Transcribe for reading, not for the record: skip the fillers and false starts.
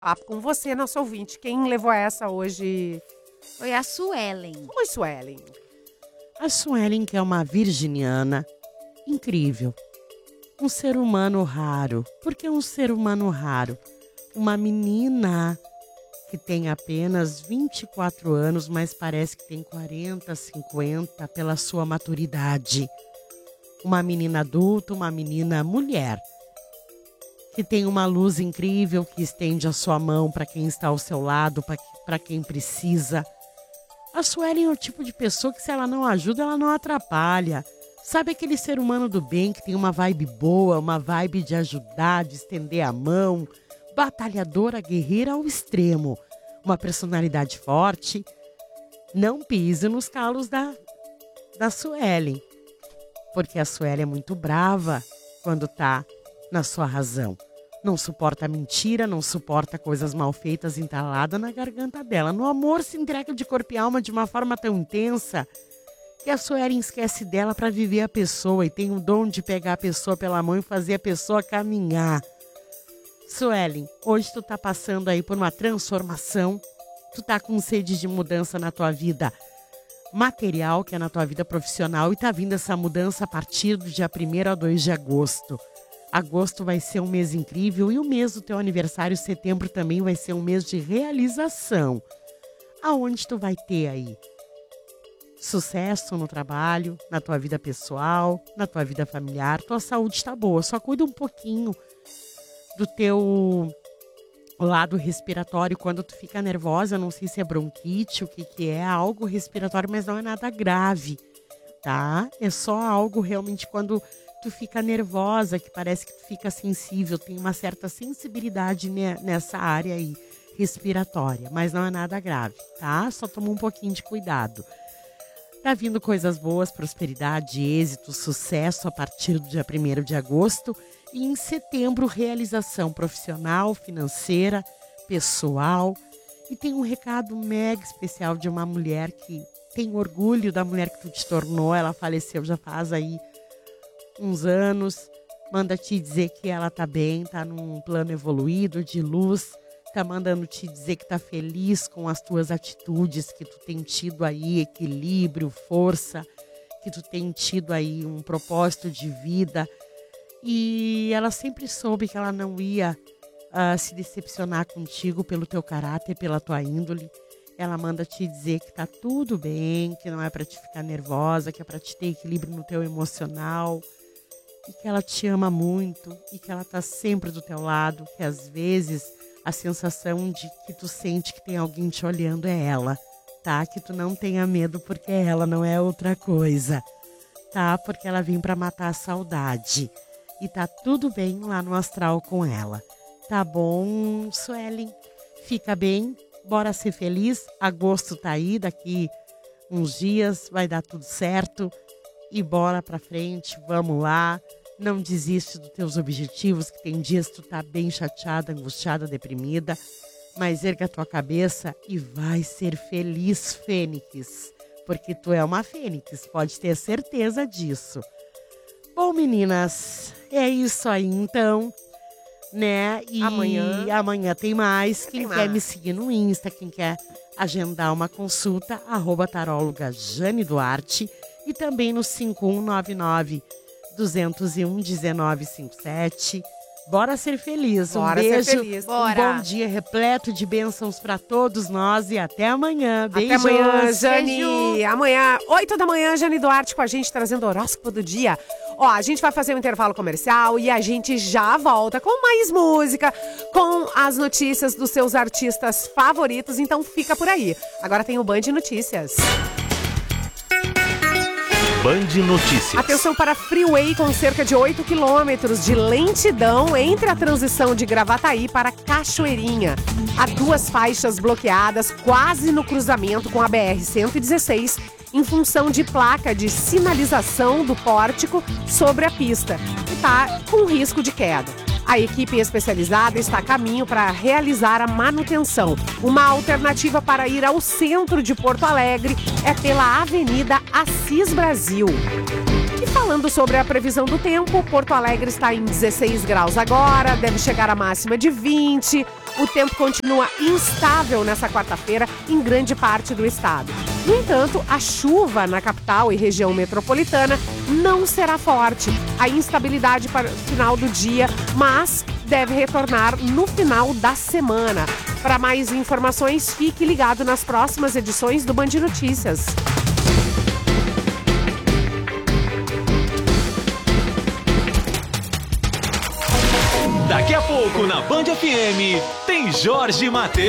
Papo com você, nosso ouvinte. Quem levou essa hoje? Foi a Suelen. Oi, Suelen. A Suelen, que é uma virginiana incrível. Um ser humano raro. Por que um ser humano raro? Uma menina que tem apenas 24 anos, mas parece que tem 40, 50 pela sua maturidade. Uma menina adulta, uma menina mulher, que tem uma luz incrível, que estende a sua mão para quem está ao seu lado, para quem precisa. A Suelen é o tipo de pessoa que, se ela não ajuda, ela não atrapalha. Sabe aquele ser humano do bem que tem uma vibe boa, uma vibe de ajudar, de estender a mão, batalhadora, guerreira ao extremo, uma personalidade forte. Não pise nos calos da Suelen, porque a Suelen é muito brava quando tá na sua razão. Não suporta mentira, não suporta coisas mal feitas entaladas na garganta dela. No amor se entrega de corpo e alma de uma forma tão intensa que a Suelen esquece dela para viver a pessoa e tem o dom de pegar a pessoa pela mão e fazer a pessoa caminhar. Suelen, hoje tu tá passando aí por uma transformação, tu tá com sede de mudança na tua vida material, que é na tua vida profissional, e tá vindo essa mudança a partir do dia 1º a 2 de agosto. Agosto vai ser um mês incrível e o mês do teu aniversário, setembro, também vai ser um mês de realização. Aonde tu vai ter aí sucesso no trabalho, na tua vida pessoal, na tua vida familiar. Tua saúde está boa, só cuida um pouquinho do teu lado respiratório quando tu fica nervosa. Não sei se é bronquite, o que é, algo respiratório, mas não é nada grave, tá? É só algo realmente quando tu fica nervosa, que parece que tu fica sensível, tem uma certa sensibilidade nessa área aí respiratória, mas não é nada grave, tá? Só toma um pouquinho de cuidado. Tá vindo coisas boas, prosperidade, êxito, sucesso a partir do dia 1º de agosto. E em setembro, realização profissional, financeira, pessoal. E tem um recado mega especial de uma mulher que tem orgulho da mulher que tu te tornou. Ela faleceu já faz aí uns anos. Manda te dizer que ela tá bem, tá num plano evoluído, de luz. Tá mandando te dizer que tá feliz com as tuas atitudes, que tu tem tido aí equilíbrio, força, que tu tem tido aí um propósito de vida. E ela sempre soube que ela não ia se decepcionar contigo pelo teu caráter, pela tua índole. Ela manda te dizer que tá tudo bem, que não é para te ficar nervosa, que é para te ter equilíbrio no teu emocional. E que ela te ama muito e que ela tá sempre do teu lado, que às vezes a sensação de que tu sente que tem alguém te olhando é ela, tá? Que tu não tenha medo porque ela não é outra coisa, tá? Porque ela vem pra matar a saudade. E tá tudo bem lá no astral com ela. Tá bom, Suelen? Fica bem, bora ser feliz. Agosto tá aí, daqui uns dias vai dar tudo certo. E bora pra frente, vamos lá. Não desiste dos teus objetivos, que tem dias que tu tá bem chateada, angustiada, deprimida. Mas erga a tua cabeça e vai ser feliz, Fênix. Porque tu é uma Fênix, pode ter certeza disso. Bom, meninas, é isso aí então, né? E amanhã tem mais. Quem quer me seguir no Insta, quem quer agendar uma consulta, @taróloga Jane Duarte. E também no 5199-201-1957. Bora ser feliz. Bora um beijo, ser feliz. um bom dia repleto de bênçãos para todos nós e até amanhã. Beijos. Até amanhã, Jane. Amanhã, 8 da manhã, Jane Duarte com a gente, trazendo o horóscopo do dia. Ó, a gente vai fazer um intervalo comercial e a gente já volta com mais música, com as notícias dos seus artistas favoritos. Então fica por aí. Agora tem o Band Notícias. Band Notícias. Atenção para Freeway com cerca de 8 quilômetros de lentidão entre a transição de Gravataí para Cachoeirinha. Há 2 faixas bloqueadas quase no cruzamento com a BR-116 em função de placa de sinalização do pórtico sobre a pista e está com risco de queda. A equipe especializada está a caminho para realizar a manutenção. Uma alternativa para ir ao centro de Porto Alegre é pela Avenida Assis Brasil. E falando sobre a previsão do tempo, Porto Alegre está em 16 graus agora, deve chegar a máxima de 20. O tempo continua instável nessa quarta-feira em grande parte do estado. No entanto, a chuva na capital e região metropolitana não será forte. A instabilidade para o final do dia, mas deve retornar no final da semana. Para mais informações, fique ligado nas próximas edições do Band Notícias. Daqui a pouco na Band FM tem Jorge Mateus.